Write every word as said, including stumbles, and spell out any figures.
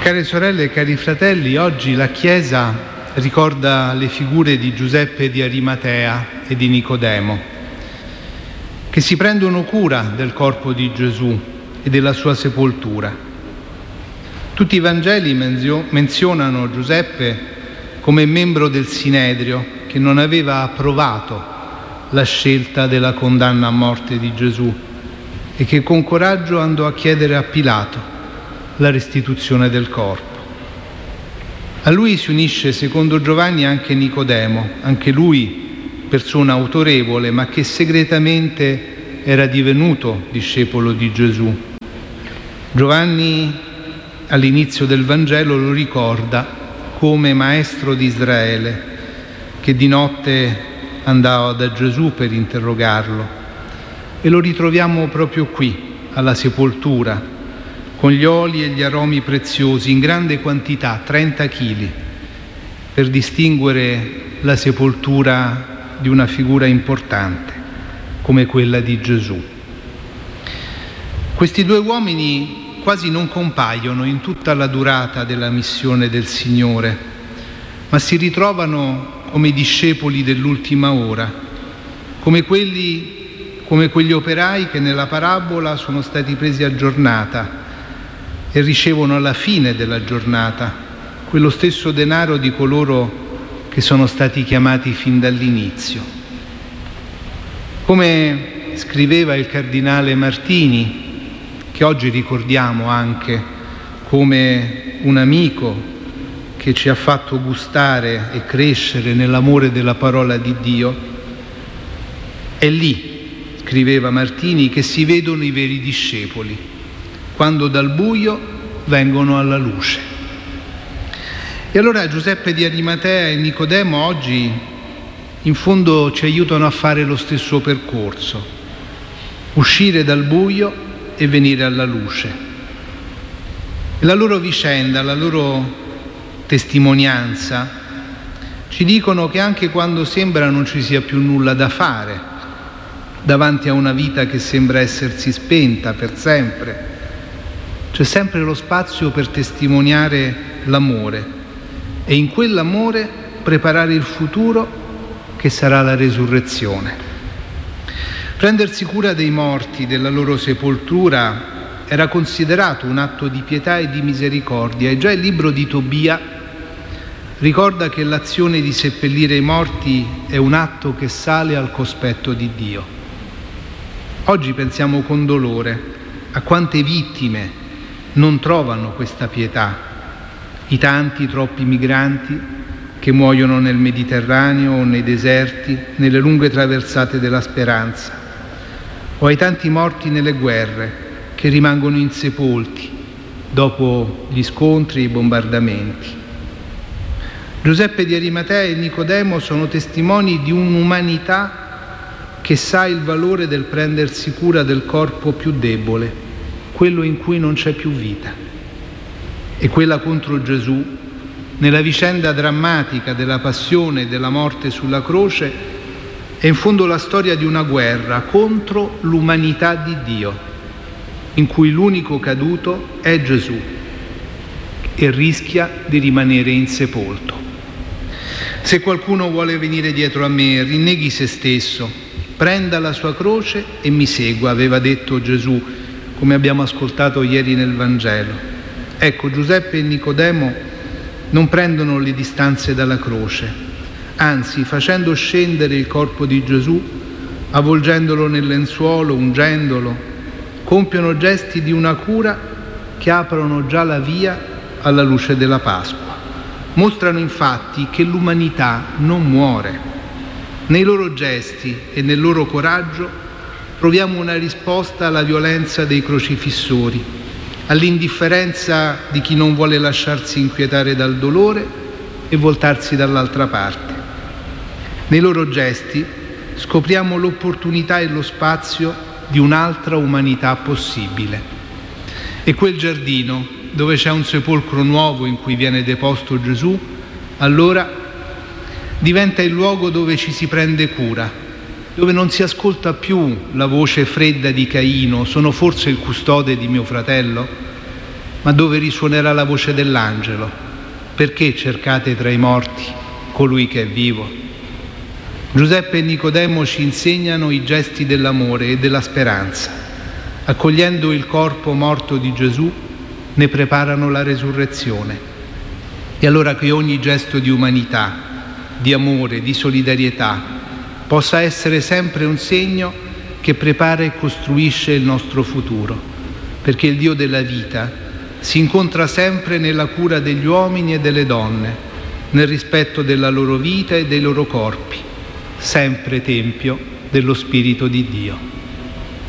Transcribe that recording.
Care sorelle e cari fratelli, oggi la Chiesa ricorda le figure di Giuseppe di Arimatea e di Nicodemo, che si prendono cura del corpo di Gesù e della sua sepoltura. Tutti i Vangeli menzio- menzionano Giuseppe come membro del Sinedrio che non aveva approvato la scelta della condanna a morte di Gesù e che con coraggio andò a chiedere a Pilato la restituzione del corpo. A lui si unisce, secondo Giovanni, anche Nicodemo, anche lui persona autorevole, ma che segretamente era divenuto discepolo di Gesù. Giovanni all'inizio del Vangelo lo ricorda come maestro di Israele, che di notte andava da Gesù per interrogarlo, e lo ritroviamo proprio qui, alla sepoltura, con gli oli e gli aromi preziosi in grande quantità, trenta chili, per distinguere la sepoltura di una figura importante come quella di Gesù. Questi due uomini quasi non compaiono in tutta la durata della missione del Signore, ma si ritrovano come discepoli dell'ultima ora, come quelli, come quegli operai che nella parabola sono stati presi a giornata e ricevono alla fine della giornata quello stesso denaro di coloro che sono stati chiamati fin dall'inizio. Come scriveva il cardinale Martini, che oggi ricordiamo anche come un amico che ci ha fatto gustare e crescere nell'amore della parola di Dio, è lì, scriveva Martini, che si vedono i veri discepoli, quando dal buio vengono alla luce. E allora Giuseppe di Arimatea e Nicodemo oggi in fondo ci aiutano a fare lo stesso percorso, uscire dal buio e venire alla luce. E la loro vicenda, la loro testimonianza ci dicono che anche quando sembra non ci sia più nulla da fare, davanti a una vita che sembra essersi spenta per sempre, c'è sempre lo spazio per testimoniare l'amore e in quell'amore preparare il futuro che sarà la resurrezione. Prendersi cura dei morti, della loro sepoltura, era considerato un atto di pietà e di misericordia, e già il libro di Tobia ricorda che l'azione di seppellire i morti è un atto che sale al cospetto di Dio. Oggi pensiamo con dolore a quante vittime non trovano questa pietà, i tanti, troppi migranti che muoiono nel Mediterraneo o nei deserti, nelle lunghe traversate della speranza, o ai tanti morti nelle guerre che rimangono insepolti dopo gli scontri e i bombardamenti. Giuseppe di Arimatea e Nicodemo sono testimoni di un'umanità che sa il valore del prendersi cura del corpo più debole, quello in cui non c'è più vita. E quella contro Gesù, nella vicenda drammatica della passione e della morte sulla croce, è in fondo la storia di una guerra contro l'umanità di Dio, in cui l'unico caduto è Gesù e rischia di rimanere insepolto. Se qualcuno vuole venire dietro a me, rinneghi se stesso, prenda la sua croce e mi segua, aveva detto Gesù, come abbiamo ascoltato ieri nel Vangelo. Ecco, Giuseppe e Nicodemo non prendono le distanze dalla croce, anzi, facendo scendere il corpo di Gesù, avvolgendolo nel lenzuolo, ungendolo, compiono gesti di una cura che aprono già la via alla luce della Pasqua. Mostrano infatti che l'umanità non muore. Nei loro gesti e nel loro coraggio troviamo una risposta alla violenza dei crocifissori, all'indifferenza di chi non vuole lasciarsi inquietare dal dolore e voltarsi dall'altra parte. Nei loro gesti scopriamo l'opportunità e lo spazio di un'altra umanità possibile. E quel giardino, dove c'è un sepolcro nuovo in cui viene deposto Gesù, allora diventa il luogo dove ci si prende cura, dove non si ascolta più la voce fredda di Caino, sono forse il custode di mio fratello, ma dove risuonerà la voce dell'angelo: perché cercate tra i morti colui che è vivo? Giuseppe e Nicodemo ci insegnano i gesti dell'amore e della speranza. Accogliendo il corpo morto di Gesù, ne preparano la resurrezione. E allora che ogni gesto di umanità, di amore, di solidarietà possa essere sempre un segno che prepara e costruisce il nostro futuro, perché il Dio della vita si incontra sempre nella cura degli uomini e delle donne, nel rispetto della loro vita e dei loro corpi, sempre tempio dello Spirito di Dio.